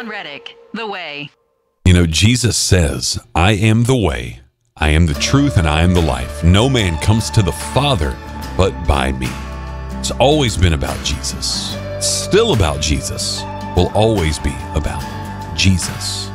Reddick, The Way. You know, Jesus says, I am the way, I am the truth, and I am the life. No man comes to the Father but by me. It's always been about Jesus. Still about Jesus. Will always be about Jesus.